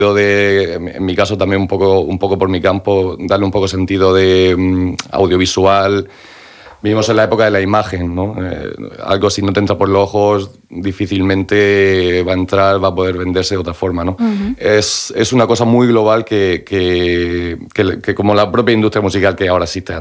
en mi caso también un poco por mi campo, darle un poco sentido de audiovisual. Vivimos en la época de la imagen, ¿no? Algo si no te entra por los ojos, difícilmente va a entrar, va a poder venderse de otra forma, ¿no? Uh-huh. Es una cosa muy global que como la propia industria musical que ahora existe